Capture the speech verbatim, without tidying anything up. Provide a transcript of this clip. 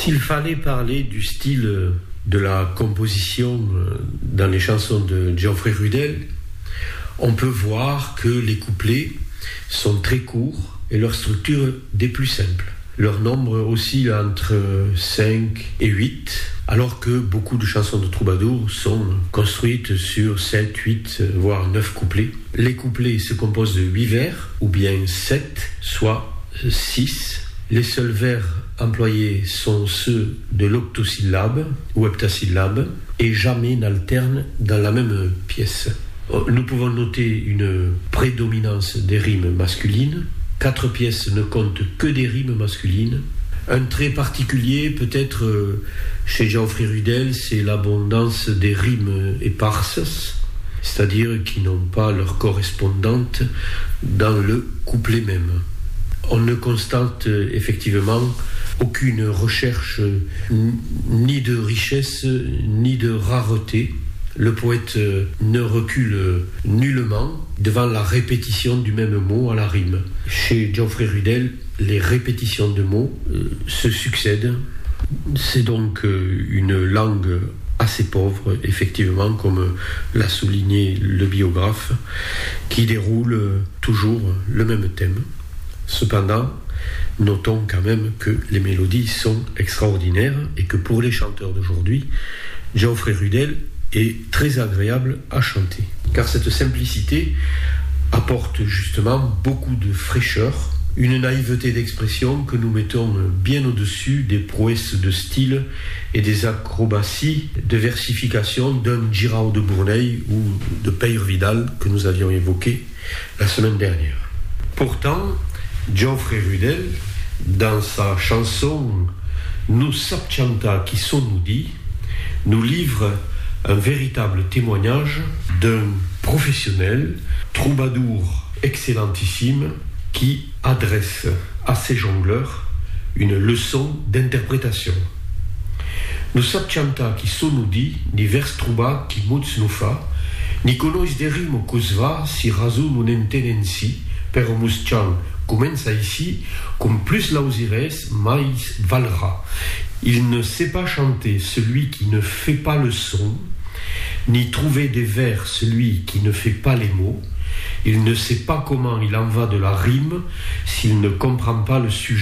S'il fallait parler du style de la composition dans les chansons de Geoffrey Rudel, on peut voir que les couplets sont très courts et leur structure des plus simples. Leur nombre oscille entre cinq et huit, alors que beaucoup de chansons de troubadour sont construites sur sept, huit, voire neuf couplets. Les couplets se composent de huit vers, ou bien sept, soit six. Les seuls vers employés sont ceux de l'octosyllabe ou heptasyllabe, et jamais n'alternent dans la même pièce. Nous pouvons noter une prédominance des rimes masculines. Quatre pièces ne comptent que des rimes masculines. Un trait particulier, peut-être, chez Geoffrey Rudel, c'est l'abondance des rimes éparses, c'est-à-dire qui n'ont pas leur correspondante dans le couplet même. On ne constate effectivement aucune recherche ni de richesse ni de rareté. Le poète ne recule nullement devant la répétition du même mot à la rime. Chez Geoffrey Rudel, les répétitions de mots euh, se succèdent. C'est donc euh, une langue assez pauvre, effectivement, comme l'a souligné le biographe, qui déroule toujours le même thème. Cependant, notons quand même que les mélodies sont extraordinaires et que pour les chanteurs d'aujourd'hui, Geoffrey Rudel est très agréable à chanter, car cette simplicité apporte justement beaucoup de fraîcheur, une naïveté d'expression que nous mettons bien au-dessus des prouesses de style et des acrobaties de versification d'un Giraud de Bourneil ou de Peire Vidal que nous avions évoqué la semaine dernière. Pourtant, Geoffrey Rudel, dans sa chanson Nous sapcianta qui son nous dit, nous livre un véritable témoignage d'un professionnel, troubadour excellentissime, qui adresse à ses jongleurs une leçon d'interprétation. Nous sapcianta qui son nous dit, ni vers trouba qui muts nu fa, ni conois de rimo cosva si raso non entenensi, per muscian commence ici, comme plus lausires mais valra. Il ne sait pas chanter celui qui ne fait pas le son, ni trouver des vers celui qui ne fait pas les mots. Il ne sait pas comment il en va de la rime s'il ne comprend pas le sujet.